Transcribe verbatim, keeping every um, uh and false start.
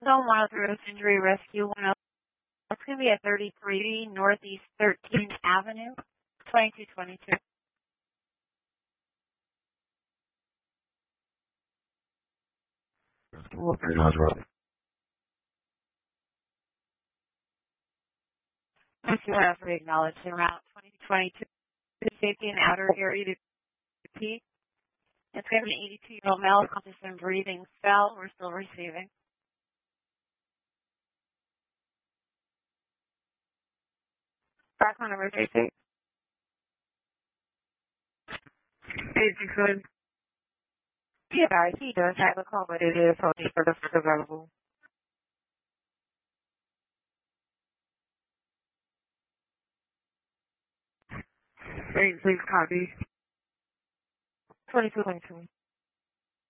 Zone one oh three Injury Rescue one oh. It's going to be at thirty-three Northeast thirteenth Avenue, twenty-two twenty-two. Okay, how's it? Rescue one oh three acknowledged en route twenty-two twenty-two. Safety and outer area to P. It's going to be an eighty-two-year-old male, conscious and breathing spell. We're still receiving. Back on number thirty-six. eighty-two. He advised he does have a accommodated approach for the first available. Eight, please copy. twenty-two twenty-two.